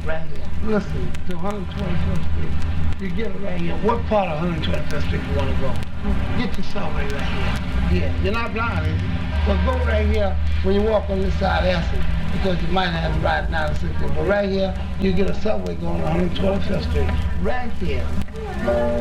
Right here. Listen, to 125th Street. You get it right here. What part of 125th Street you want to go? Get your subway right here. Yeah, you're not blind, is you? But go right here when you walk on this side, answer, because you might have to ride 96. But right here, you get a subway going on 125th Street. Right here.